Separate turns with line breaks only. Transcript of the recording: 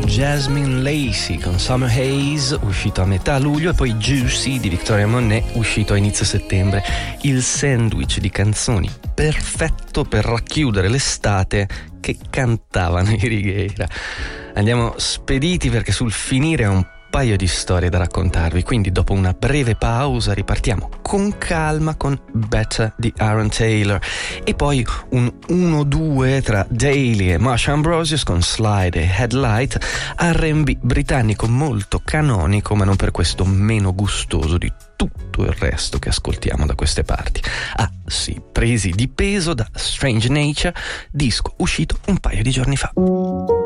Jasmine Lacey con Summer Haze, uscito a metà luglio, e poi Juicy di Victoria Monet, uscito a inizio settembre. Il sandwich di canzoni perfetto per racchiudere l'estate che cantavano i Righeira. Andiamo spediti perché sul finire è un paio di storie da raccontarvi, quindi dopo una breve pausa ripartiamo con calma con Better di Aaron Taylor e poi un 1-2 tra Daly e Marsha Ambrosius con Slide e Headlight, R&B britannico molto canonico ma non per questo meno gustoso di tutto il resto che ascoltiamo da queste parti. Ah sì, presi di peso da Strange Nature, disco uscito un paio di giorni fa.